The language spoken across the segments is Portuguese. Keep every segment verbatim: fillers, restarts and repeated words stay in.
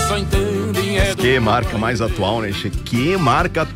só entendem é do... Que marca mais atual, né, Che? Que marca...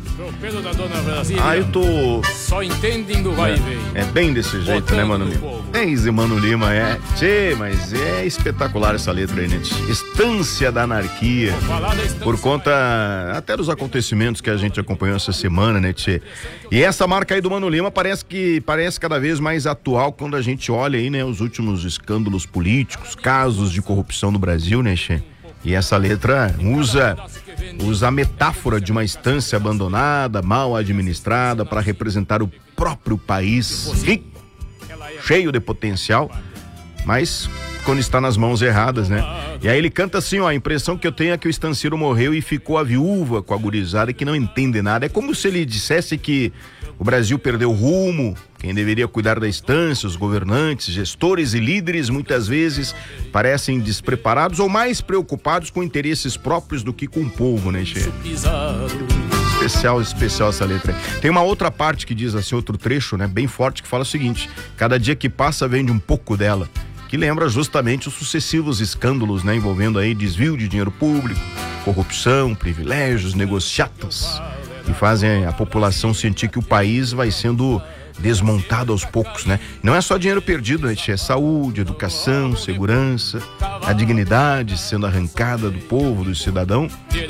Ah, eu tô... Só entendem do vai e vem. É bem desse jeito, né, Mano Lima? É, Mano Lima, é. Tchê, mas é espetacular essa letra aí, né? Estância da Anarquia. Por conta até dos acontecimentos que a gente acompanhou essa semana, né, Tchê? E essa marca aí do Mano Lima parece que parece cada vez mais atual quando a gente olha aí, né, os últimos escândalos políticos, casos de corrupção no Brasil, né, Tchê? E essa letra usa usa a metáfora de uma estância abandonada, mal administrada, para representar o próprio país rico, cheio de potencial, mas quando está nas mãos erradas, né? E aí ele canta assim, ó: a impressão que eu tenho é que o estanceiro morreu e ficou a viúva com a gurizada que não entende nada. É como se ele dissesse que o Brasil perdeu o rumo, quem deveria cuidar da estância, os governantes, gestores e líderes, muitas vezes parecem despreparados ou mais preocupados com interesses próprios do que com o povo, né, Che? Especial, especial essa letra. Tem uma outra parte que diz assim, outro trecho, né, bem forte, que fala o seguinte: cada dia que passa vende um pouco dela, que lembra justamente os sucessivos escândalos, né, envolvendo aí desvio de dinheiro público, corrupção, privilégios, negociatas, que fazem a população sentir que o país vai sendo desmontado aos poucos, né? Não é só dinheiro perdido, né? É saúde, educação, segurança, a dignidade sendo arrancada do povo, do cidadão.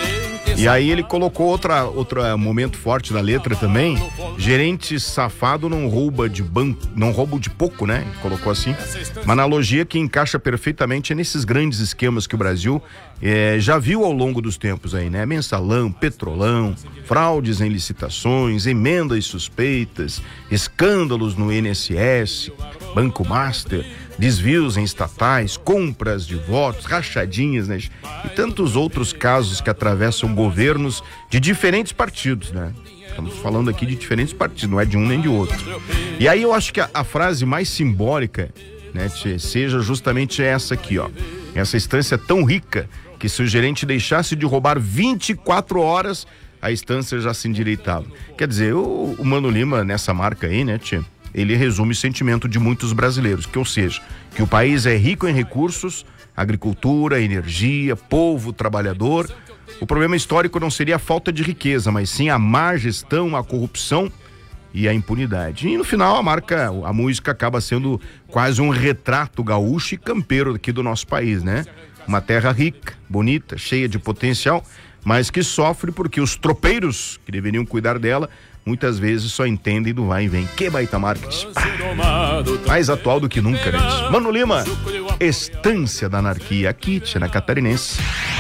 E aí ele colocou outra, outro momento forte da letra também: gerente safado não rouba de banco, não rouba de pouco, né? Ele colocou assim, uma analogia que encaixa perfeitamente nesses grandes esquemas que o Brasil é, já viu ao longo dos tempos aí, né? Mensalão, petrolão, fraudes em licitações, emendas suspeitas, escândalos no I N S S, Banco Master, desvios em estatais, compras de votos, rachadinhas, né? E tantos outros casos que atravessam governos de diferentes partidos, né? Estamos falando aqui de diferentes partidos, não é de um nem de outro. E aí eu acho que a, a frase mais simbólica, né, tchê, seja justamente essa aqui, ó. Essa estância tão rica que se o gerente deixasse de roubar vinte e quatro horas, a estância já se endireitava. Quer dizer, o, o Mano Lima, nessa marca aí, né, tchê, ele resume o sentimento de muitos brasileiros, que ou seja, que o país é rico em recursos, agricultura, energia, povo trabalhador. O problema histórico não seria a falta de riqueza, mas sim a má gestão, a corrupção e a impunidade. E no final a marca, a música acaba sendo quase um retrato gaúcho e campeiro aqui do nosso país, né? Uma terra rica, bonita, cheia de potencial, mas que sofre porque os tropeiros que deveriam cuidar dela muitas vezes só entendem do vai e vem. Que baita marketing. Ah, mais atual do que nunca, né? Mano Lima, Estância da Anarquia, aqui, na Catarinense.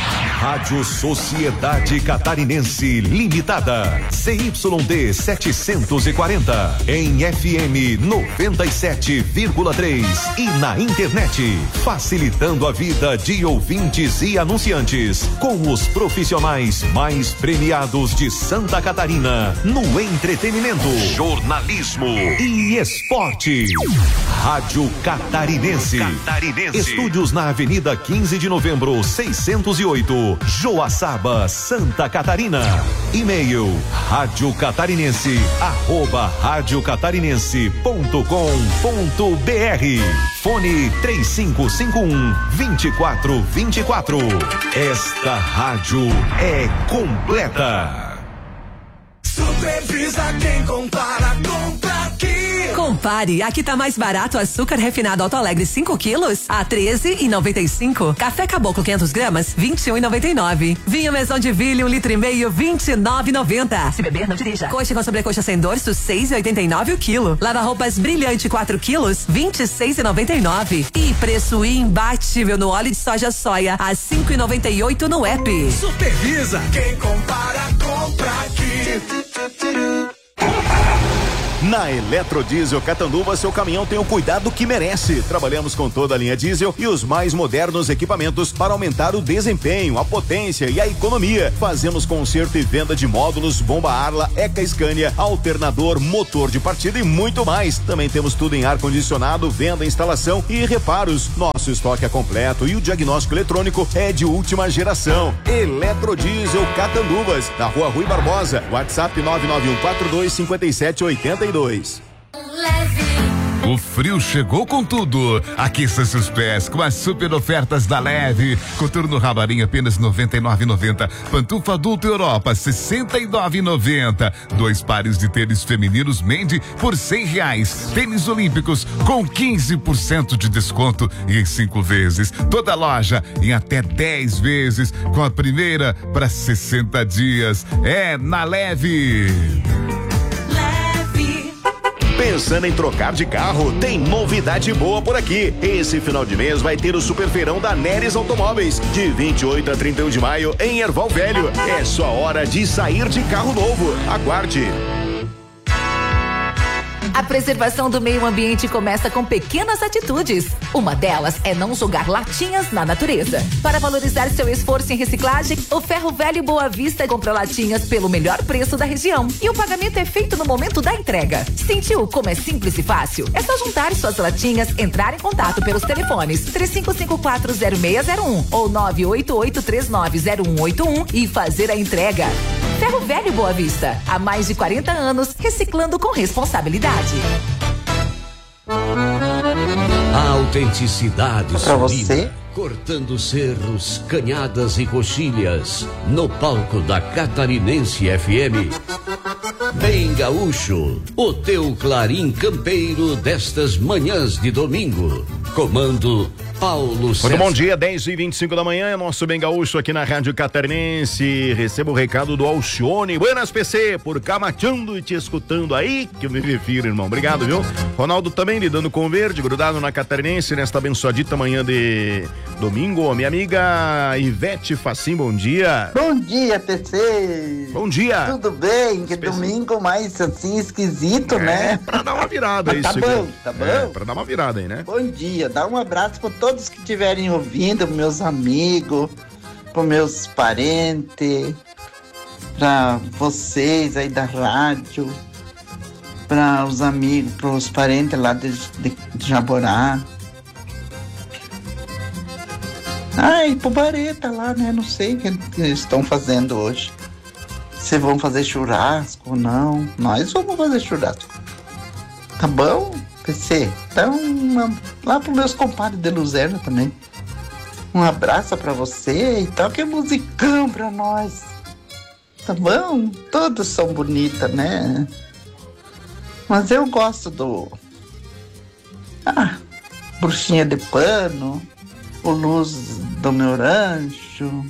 Rádio Sociedade Catarinense Limitada, C Y D setecentos e quarenta, em F M noventa e sete vírgula três e na internet, facilitando a vida de ouvintes e anunciantes, com os profissionais mais premiados de Santa Catarina no entretenimento, jornalismo e esporte. Rádio Catarinense. Catarinense. Estúdios na Avenida quinze de Novembro, seiscentos e oito, Joaçaba, Santa Catarina. E-mail rádio catarinense arroba rádio catarinense ponto com ponto br. Fone três cinco cinco um, dois quatro dois quatro. Esta rádio é completa. Supervisa quem compara, compra aqui. Compare, aqui tá mais barato açúcar refinado Alto Alegre cinco quilos a treze e noventa e cinco. Café Caboclo quinhentas gramas vinte e um e noventa e nove. Vinho Maison de Ville um litro e meio vinte e nove e noventa. Se beber não dirija. Coxa com sobrecoxa sem dorso seis e oitenta e nove o quilo. Lava roupas Brilhante quatro quilos vinte e seis e noventa e nove. E preço imbatível no óleo de soja soia a cinco e noventa e oito no app. Supervisa quem compara, compra aqui. Na Eletrodiesel Catanduva, seu caminhão tem o cuidado que merece. Trabalhamos com toda a linha diesel e os mais modernos equipamentos para aumentar o desempenho, a potência e a economia. Fazemos conserto e venda de módulos, bomba Arla, Eca Scania, alternador, motor de partida e muito mais. Também temos tudo em ar-condicionado, venda, instalação e reparos. Nosso estoque é completo e o diagnóstico eletrônico é de última geração. Eletrodiesel Catanduvas, na Rua Rui Barbosa, WhatsApp nove nove um quatro dois cinco sete oito dois. O frio chegou com tudo. Aqueça seus pés com as super ofertas da Leve. Coturno Ramarim apenas noventa e nove reais e noventa centavos. Pantufa adulto Europa sessenta e nove reais e noventa centavos. Dois pares de tênis femininos Mendy por cem reais. Tênis olímpicos com quinze por cento de desconto e em cinco vezes. Toda loja em até dez vezes com a primeira para sessenta dias. É na Leve. Pensando em trocar de carro? Tem novidade boa por aqui. Esse final de mês vai ter o Super Feirão da Neres Automóveis, de vinte e oito a trinta e um de maio, em Erval Velho. É só hora de sair de carro novo. Aguarde. A preservação do meio ambiente começa com pequenas atitudes. Uma delas é não jogar latinhas na natureza. Para valorizar seu esforço em reciclagem, o Ferro Velho Boa Vista compra latinhas pelo melhor preço da região. E o pagamento é feito no momento da entrega. Sentiu como é simples e fácil? É só juntar suas latinhas, entrar em contato pelos telefones três cinco cinco quatro zero seis zero um ou nove oito oito três nove zero um oito um e fazer a entrega. Ferro Velho Boa Vista. Há mais de quarenta anos, reciclando com responsabilidade. A autenticidade pra você, cortando cerros, canhadas e coxilhas, no palco da Catarinense F M. Bem Gaúcho, o teu clarim campeiro destas manhãs de domingo. Comando Paulo César. Muito bom dia, dez e vinte e cinco da manhã, é nosso Bem Gaúcho aqui na Rádio Catarinense. Recebo o recado do Alcione. Buenas, P C, por cá mateando e te escutando aí, que eu me refiro, irmão. Obrigado, viu? Ronaldo também lidando com o verde, grudado na Catarinense nesta abençoadita manhã de domingo. Minha amiga Ivete Facim, bom dia. Bom dia, P C. Bom dia. Tudo bem? Que Espe... domingo mais assim esquisito, é, né? Pra dar uma virada aí. Tá bom, tá bom. É, pra dar uma virada aí, né? Bom dia, dá um abraço pra todos que estiverem ouvindo, meus amigos, para meus parentes, para vocês aí da rádio, para os amigos, para os parentes lá de, de, de Jaborá. Ai, pro Bareta lá, né? Não sei o que eles estão fazendo hoje. Se vão fazer churrasco ou não. Nós vamos fazer churrasco. Tá bom, P C? Então, uma, lá pros meus compadres de Luzerna também. Um abraço pra você e toque musicão pra nós. Tá bom? Todos são bonitas, né? Mas eu gosto do... Ah, Bruxinha de Pano, o Luz do Meu Rancho,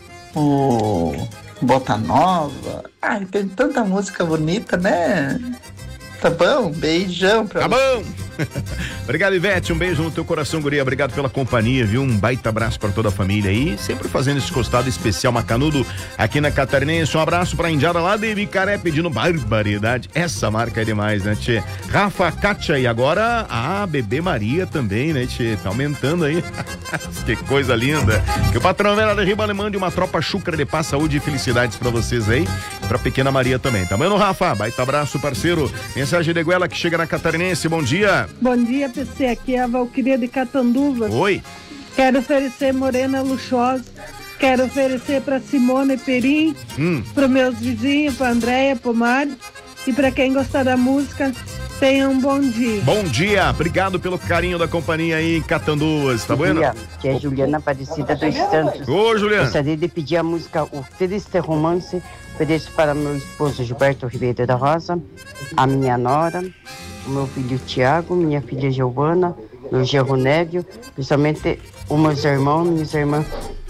o Bota Nova. Ai, tem tanta música bonita, né? Tá bom? Beijão pra Tá você. bom! Obrigado, Ivete, um beijo no teu coração, guria, obrigado pela companhia, viu? Um baita abraço pra toda a família aí, sempre fazendo esse costado especial macanudo aqui na Catarinense. Um abraço pra indiada lá de Vicaré pedindo barbaridade, essa marca é demais, né, tchê? Rafa, Kátia e agora a Bebê Maria também, né, tchê? Tá aumentando aí, que coisa linda. Que o patrão Vera da Riba mande uma tropa chucra de paz, saúde e felicidades pra vocês aí, pra pequena Maria também, tá bom, Rafa? Baita abraço, parceiro. Mensagem de Guela que chega na Catarinense, bom dia. Bom dia, P C, aqui é a Valquíria de Catanduvas. Oi. Quero oferecer Morena Luxuosa, quero oferecer para Simone Perim, hum. para meus vizinhos, para Andréia Pomari e para quem gostar da música, tenha um bom dia. Bom dia, obrigado pelo carinho da companhia aí em Catanduvas, tá bueno? Bom dia, que é Juliana Aparecida dos Santos. Ô, Juliana. Gostaria de pedir a música O Triste Romance, ofereço para meu esposo Gilberto Ribeiro da Rosa, a minha nora, o meu filho Tiago, minha filha Giovana, meu genro Névio, principalmente os meus irmãos, minhas irmãs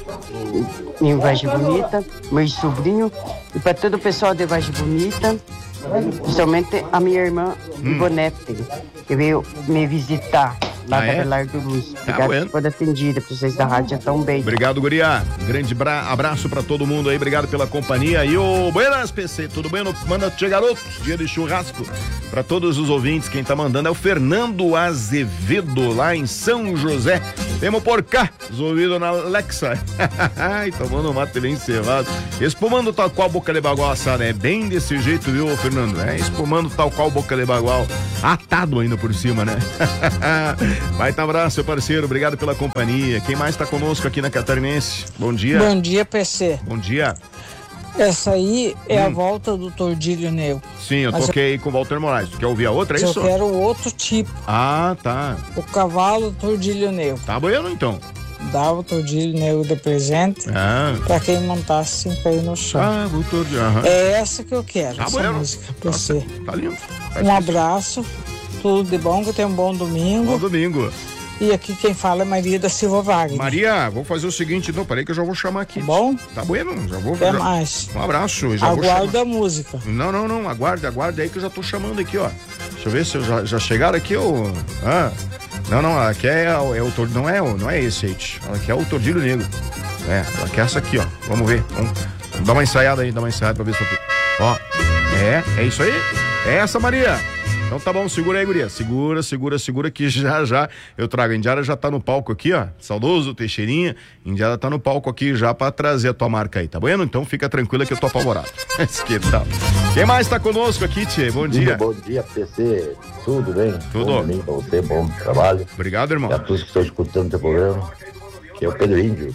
em Vargem Bonita, meu sobrinho, e para todo o pessoal de Vargem Bonita, principalmente a minha irmã hum. Ivonete, que veio me visitar lá ah, da é? Belar do Luz. Obrigado ah, bueno. por toda atendida, para vocês da rádio, tão bem. Obrigado, guria. Grande bra... abraço pra todo mundo aí, obrigado pela companhia. E o Buenas, P C, tudo bem? Manda che garoto, dia de churrasco. Pra todos os ouvintes, quem tá mandando é o Fernando Azevedo, lá em São José. Temos por cá, os ouvidos na Alexa. Ai, tomando um mate bem cevado. Espumando tal qual boca de bagual assada. É bem desse jeito, viu, Fernando? É, espumando tal qual boca de bagual. Atado ainda por cima, né? Baita abraço, seu parceiro. Obrigado pela companhia. Quem mais tá conosco aqui na Catarinense? Bom dia. Bom dia, P C. Bom dia. Essa aí é Hum. a volta do Tordilho Negro. Sim, eu Mas toquei com o Walter Moraes. Tu quer ouvir a outra, é eu isso? quero outro tipo. Ah, tá. O cavalo Tordilho Negro. Tá bueno, então. Dava o Tordilho Negro de presente Ah. pra quem montasse sem cair no chão. Ah, o Tordilho, aham. É essa que eu quero, Tá essa bueno. música pra você. Tá lindo. Tá Um abraço, tudo de bom, que tenha um bom domingo. Bom domingo. E aqui quem fala é Maria da Silva Wagner. Maria, vou fazer o seguinte, então, peraí que eu já vou chamar aqui. Tá bom? Tá bueno, já vou. Até já... mais. Um abraço, já vou Aguarda chamar. a música. Não, não, não, aguarde, aguarde aí que eu já tô chamando aqui, ó. Deixa eu ver se eu já, já chegaram aqui, ô. Ah. Não, não, aqui é, é o Tordilho, não é, não é esse aí. Aqui é o Tordilho Negro. É, aqui é essa aqui, ó. Vamos ver. Vamos, vamos dar uma ensaiada aí, dar uma ensaiada pra ver se eu... Ó, é, é isso aí? É essa, Maria. Então tá bom, segura aí, guria. Segura, segura, segura que já, já eu trago. A Indiara já tá no palco aqui, ó. Saudoso Teixeirinha. Indiara tá no palco aqui já pra trazer a tua marca aí, tá bueno? Então fica tranquila que eu tô apavorado. Que tal? Quem mais tá conosco aqui, tchê? Bom dia. Bom dia, P C. Tudo bem? Tudo. Bom domingo pra você, bom trabalho. Obrigado, irmão. E a todos que estão escutando o teu programa, que é o Pedro Índio.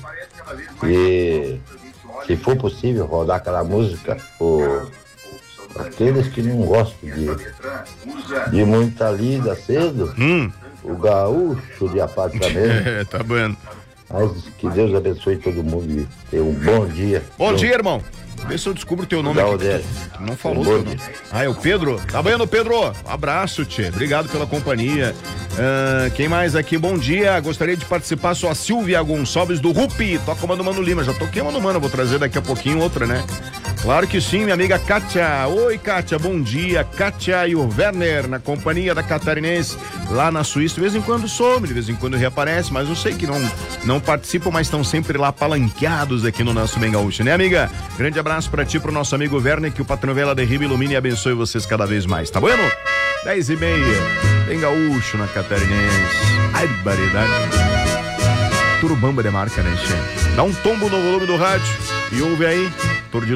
E se for possível, rodar aquela música, o... aqueles que não gostam de, de muita lida cedo, hum. o gaúcho de apartamento. É, tá bom. Mas que Deus abençoe todo mundo e tenha um bom dia. Bom bom dia, irmão. Vê se eu descubro o teu nome Dá aqui. o Tu não falou Um teu bom nome. dia. Ah, é o Pedro? Tá bueno, Pedro? Abraço, tchê. Obrigado pela companhia. Ah, quem mais aqui? Bom dia. Gostaria de participar, sou a Silvia Gonçalves do Rupi. Toca Mano Mano Lima. Já toquei Mano Mano, vou trazer daqui a pouquinho outra, né? Claro que sim, minha amiga Kátia. Oi, Kátia, bom dia. Kátia e o Werner na companhia da Catarinense lá na Suíça. De vez em quando some, de vez em quando reaparece, mas eu sei que não, não participam, mas estão sempre lá palanqueados aqui no nosso Bem Gaúcho, né, amiga? Grande abraço pra ti, pro nosso amigo Werner, que o patrão Vela derriba, ilumine e abençoe vocês cada vez mais, tá bueno? Dez e meia, Bem Gaúcho na Catarinense. Ai, variedade. Turubamba de marca, né, Che? Dá um tombo no volume do rádio e ouve aí, Tordilho